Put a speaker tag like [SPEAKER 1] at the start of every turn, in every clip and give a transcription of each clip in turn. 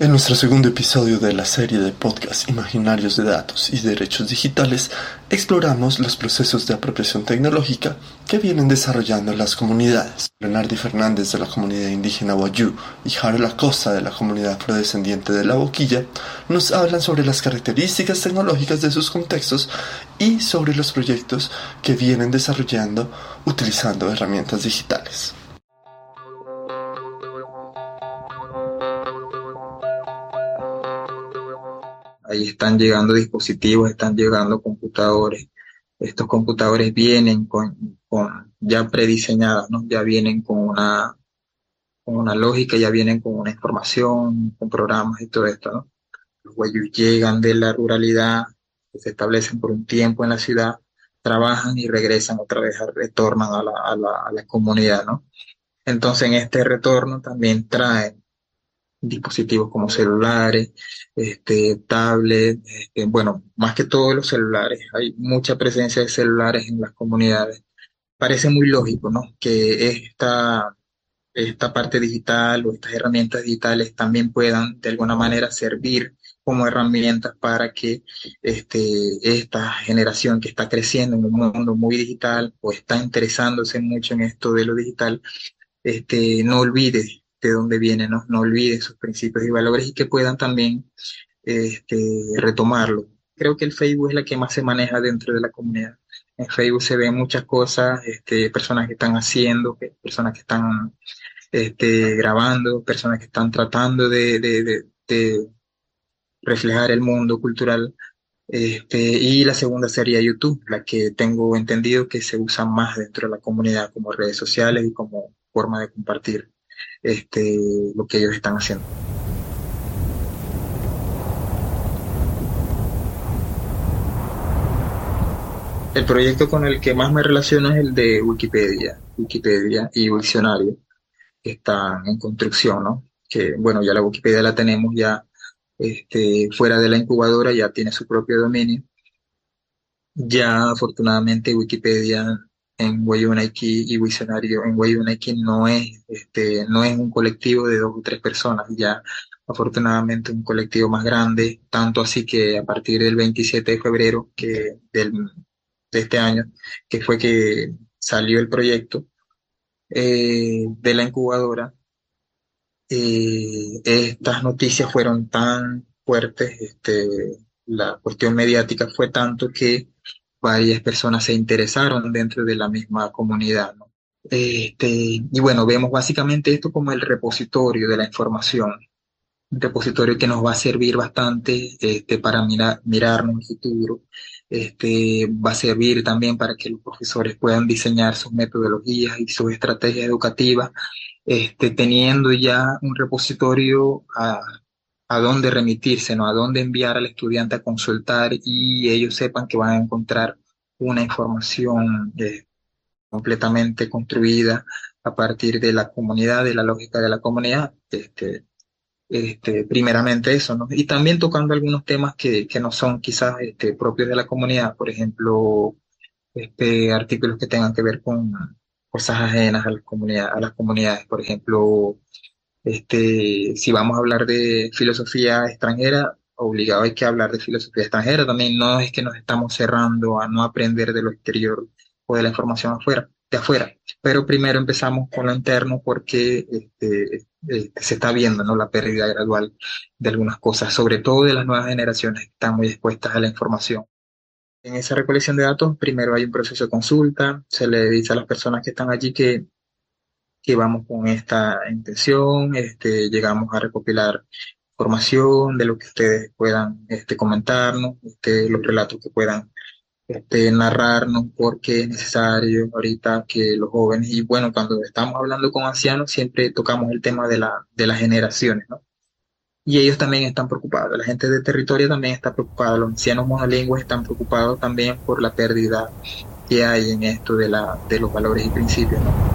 [SPEAKER 1] En nuestro segundo episodio de la serie de podcast Imaginarios de Datos y Derechos Digitales, exploramos los procesos de apropiación tecnológica que vienen desarrollando las comunidades. Leonardo Fernández de la comunidad indígena Wayuu y Harold Acosta de la comunidad afrodescendiente de La Boquilla nos hablan sobre las características tecnológicas de sus contextos y sobre los proyectos que vienen desarrollando utilizando herramientas digitales.
[SPEAKER 2] Ahí están llegando dispositivos, están llegando computadores. Estos computadores vienen con ya prediseñadas, ¿no? Ya vienen con una lógica, ya vienen con una información, con programas y todo esto, ¿no? Los guayús llegan de la ruralidad, se establecen por un tiempo en la ciudad, trabajan y regresan otra vez, retornan a la comunidad, ¿no? Entonces en este retorno también traen dispositivos como celulares, tablets, bueno, más que todo los celulares. Hay mucha presencia de celulares en las comunidades. Parece muy lógico, ¿no? Que esta parte digital o estas herramientas digitales también puedan de alguna manera servir como herramientas para que esta generación que está creciendo en un mundo muy digital o está interesándose mucho en esto de lo digital, no olvide de dónde viene, ¿no? No olvide sus principios y valores y que puedan también retomarlo. Creo que el Facebook es la que más se maneja dentro de la comunidad. En Facebook se ven muchas cosas, personas que están haciendo, personas que están grabando, personas que están tratando de reflejar el mundo cultural. Y la segunda sería YouTube, la que tengo entendido que se usa más dentro de la comunidad como redes sociales y como forma de compartir lo que ellos están haciendo. El proyecto con el que más me relaciono es el de Wikipedia y Wiktionario, que están en construcción, ¿no? Que, bueno, ya la Wikipedia la tenemos ya fuera de la incubadora, ya tiene su propio dominio. Ya afortunadamente Wikipedia en Wayuunaiki y Wiktionario en Wayuunaiki no es un colectivo de 2 o 3 personas, ya afortunadamente un colectivo más grande, tanto así que a partir del 27 de febrero de este año, que fue que salió el proyecto de la incubadora, estas noticias fueron tan fuertes, la cuestión mediática fue tanto que varias personas se interesaron dentro de la misma comunidad, ¿no? Y bueno, vemos básicamente esto como el repositorio de la información, un repositorio que nos va a servir bastante para mirarnos en el futuro. Va a servir también para que los profesores puedan diseñar sus metodologías y sus estrategias educativas, teniendo ya un repositorio a dónde remitirse, ¿no? A dónde enviar al estudiante a consultar y ellos sepan que van a encontrar una información completamente construida a partir de la comunidad, de la lógica de la comunidad. Primeramente eso, ¿no? Y también tocando algunos temas que no son quizás propios de la comunidad, por ejemplo, artículos que tengan que ver con cosas ajenas a las comunidades, por ejemplo, si vamos a hablar de filosofía extranjera, obligado hay que hablar de filosofía extranjera también. No es que nos estamos cerrando a no aprender de lo exterior o de la información de afuera, pero primero empezamos con lo interno porque se está viendo, ¿no? La pérdida gradual de algunas cosas, sobre todo de las nuevas generaciones que están muy expuestas a la información. En esa recolección de datos, primero hay un proceso de consulta, se le dice a las personas que están allí que vamos con esta intención, llegamos a recopilar información de lo que ustedes puedan comentarnos, los relatos que puedan narrarnos, porque es necesario ahorita que los jóvenes, y bueno, cuando estamos hablando con ancianos, siempre tocamos el tema de las generaciones, ¿no? Y ellos también están preocupados, la gente de territorio también está preocupada, los ancianos monolingües están preocupados también por la pérdida que hay en esto de los valores y principios, ¿no?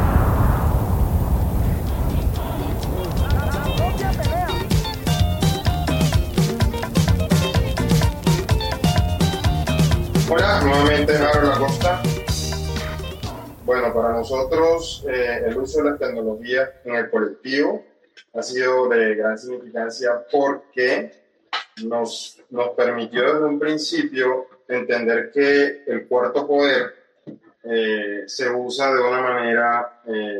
[SPEAKER 3] Hola, nuevamente Harold Acosta. Bueno, para nosotros el uso de las tecnologías en el colectivo ha sido de gran significancia porque nos permitió desde un principio entender que el cuarto poder se usa de una manera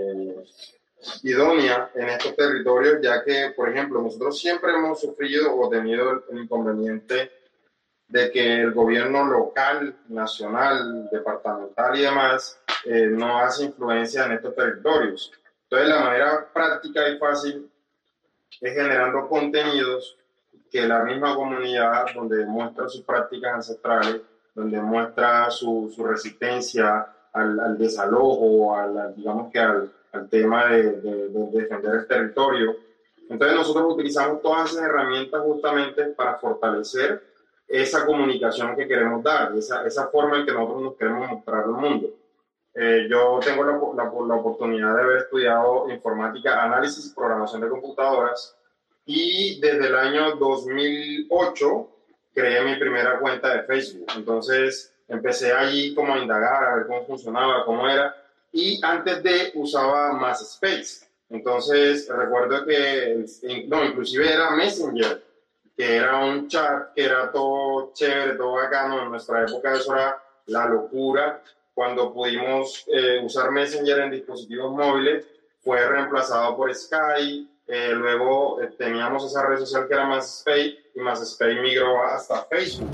[SPEAKER 3] idónea en estos territorios, ya que, por ejemplo, nosotros siempre hemos sufrido o tenido el inconveniente de que el gobierno local, nacional, departamental y demás no hace influencia en estos territorios. Entonces, la manera práctica y fácil es generando contenidos que la misma comunidad, donde muestra sus prácticas ancestrales, donde muestra su resistencia al desalojo, digamos que al tema de defender el territorio. Entonces nosotros utilizamos todas esas herramientas justamente para fortalecer esa comunicación que queremos dar, esa forma en que nosotros nos queremos mostrar al mundo. Yo tengo la oportunidad de haber estudiado informática, análisis y programación de computadoras, y desde el año 2008 creé mi primera cuenta de Facebook. Entonces empecé allí como a indagar, a ver cómo funcionaba, cómo era, y antes de usaba MySpace. Entonces recuerdo que, no, inclusive era Messenger, que era un chat que era todo chévere, todo bacano. En nuestra época eso era la locura. Cuando pudimos usar Messenger en dispositivos móviles, fue reemplazado por Skype. Luego teníamos esa red social que era MySpace, y MySpace migró hasta Facebook.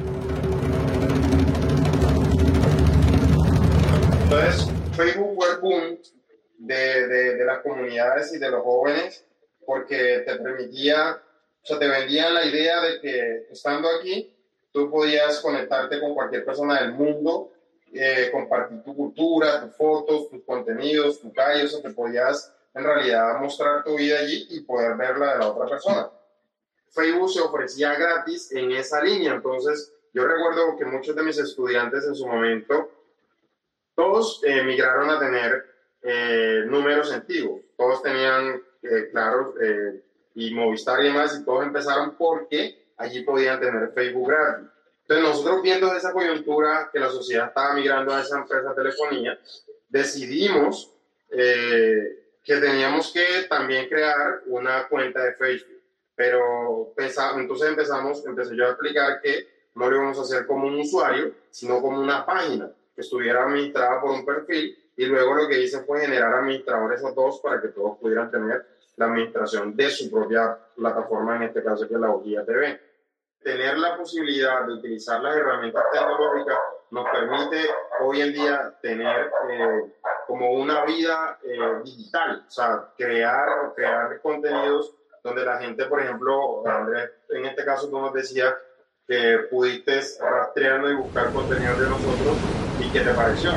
[SPEAKER 3] Entonces, Facebook fue el boom de las comunidades y de los jóvenes, porque te permitía, o sea, te vendían la idea de que estando aquí, tú podías conectarte con cualquier persona del mundo, compartir tu cultura, tus fotos, tus contenidos, tu calle, o sea, te podías en realidad mostrar tu vida allí y poder verla de la otra persona. Facebook se ofrecía gratis en esa línea. Entonces yo recuerdo que muchos de mis estudiantes en su momento, todos migraron a tener números antiguos, todos tenían, claro, y Movistar y demás, y todos empezaron porque allí podían tener Facebook gratis. Entonces nosotros, viendo esa coyuntura que la sociedad estaba migrando a esa empresa de telefonía, decidimos que teníamos que también crear una cuenta de Facebook. Pero entonces empecé yo a explicar que no lo íbamos a hacer como un usuario, sino como una página que estuviera administrada por un perfil, y luego lo que hice fue generar administradores a todos para que todos pudieran tener la administración de su propia plataforma, en este caso que es la Hojilla TV. Tener la posibilidad de utilizar las herramientas tecnológicas nos permite hoy en día tener como una vida digital, o sea, crear contenidos donde la gente, por ejemplo, Andrés, en este caso tú nos decías que pudiste rastrearnos y buscar contenidos de nosotros, y qué te pareció.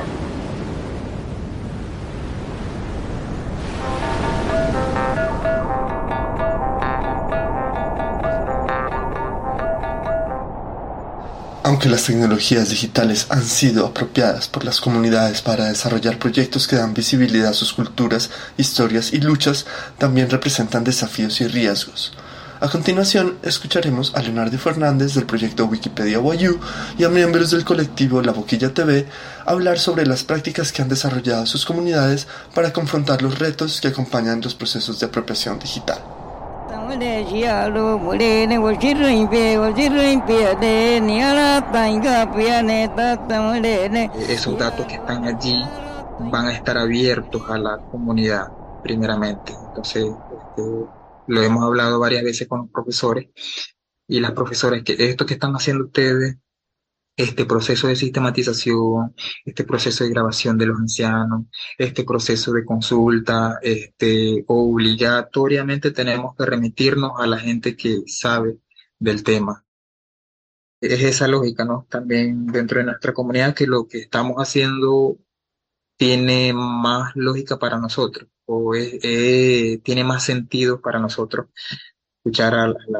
[SPEAKER 1] Aunque las tecnologías digitales han sido apropiadas por las comunidades para desarrollar proyectos que dan visibilidad a sus culturas, historias y luchas, también representan desafíos y riesgos. A continuación, escucharemos a Leonardo Fernández del proyecto Wikipedia Wayuu y a miembros del colectivo La Boquilla TV hablar sobre las prácticas que han desarrollado sus comunidades para confrontar los retos que acompañan los procesos de apropiación digital.
[SPEAKER 2] Esos datos que están allí van a estar abiertos a la comunidad, primeramente. Entonces, lo hemos hablado varias veces con los profesores y las profesoras, que esto que están haciendo ustedes, este proceso de sistematización, este proceso de grabación de los ancianos, este proceso de consulta, obligatoriamente tenemos que remitirnos a la gente que sabe del tema. Es esa lógica, ¿no? También dentro de nuestra comunidad, que lo que estamos haciendo tiene más lógica para nosotros, o tiene más sentido para nosotros escuchar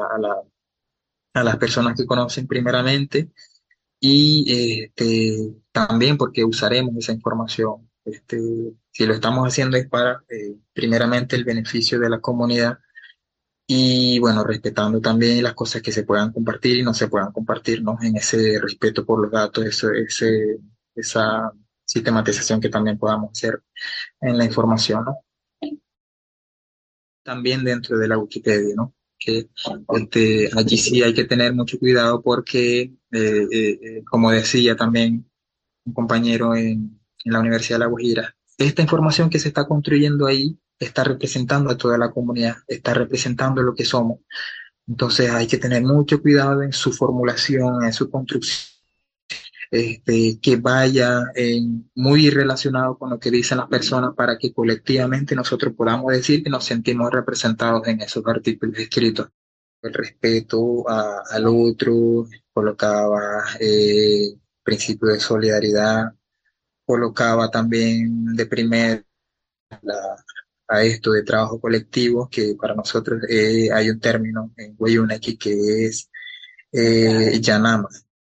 [SPEAKER 2] a las personas que conocen primeramente, y también porque usaremos esa información. Si lo estamos haciendo es para primeramente el beneficio de la comunidad, y bueno, respetando también las cosas que se puedan compartir y no se puedan compartir, ¿no? En ese respeto por los datos, esa sistematización que también podamos hacer en la información, ¿no? también dentro de la Wikipedia, ¿no? Que allí sí hay que tener mucho cuidado porque, como decía también un compañero en la Universidad de La Guajira, esta información que se está construyendo ahí está representando a toda la comunidad, está representando lo que somos. Entonces hay que tener mucho cuidado en su formulación, en su construcción, que vaya muy relacionado con lo que dicen las personas para que colectivamente nosotros podamos decir que nos sentimos representados en esos artículos escritos. El respeto al otro, colocaba principio de solidaridad, colocaba también de primer a esto de trabajo colectivo, que para nosotros hay un término en Weyunaki que es Yanama.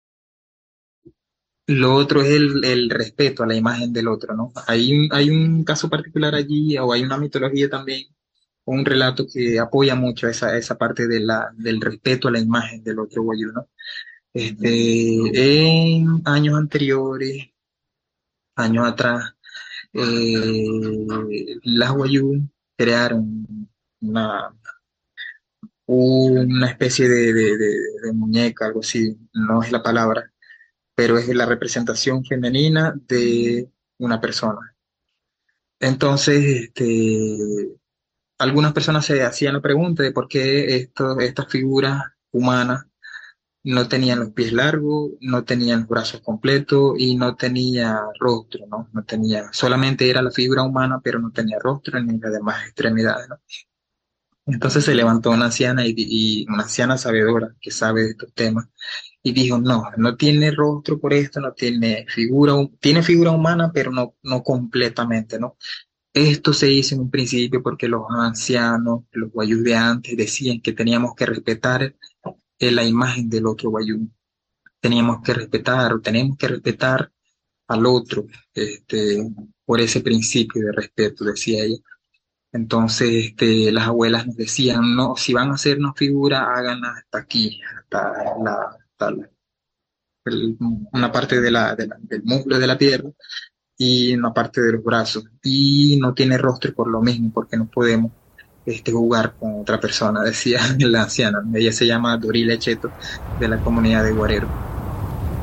[SPEAKER 2] Lo otro es el respeto a la imagen del otro, ¿no? Hay un caso particular allí, o hay una mitología también, un relato que apoya mucho esa parte del respeto a la imagen del otro guayú, ¿no? En años anteriores, años atrás, las guayú crearon una, una especie de muñeca, algo así, no es la palabra, pero es la representación femenina de una persona. Entonces, algunas personas se hacían la pregunta de por qué estas figuras humanas no tenían los pies largos, no tenían los brazos completos y no tenía rostro, ¿no? No tenía, solamente era la figura humana, pero no tenía rostro ni las demás extremidades, ¿no? Entonces se levantó una anciana y una anciana sabedora que sabe de estos temas y dijo, no, no tiene rostro por esto, no tiene figura, tiene figura humana, pero no completamente, ¿no? Esto se hizo en un principio porque los ancianos, los guayús de antes decían que teníamos que respetar la imagen del otro guayú, teníamos que respetar o tenemos que respetar al otro, por ese principio de respeto, decía ella. Entonces, las abuelas nos decían, no, si van a hacernos figura, háganla hasta aquí, una parte del muslo de la pierna y una parte de los brazos. Y no tiene rostro por lo mismo, porque no podemos jugar con otra persona, decía la anciana. Ella se llama Dorila Cheto, de la comunidad de Guarero.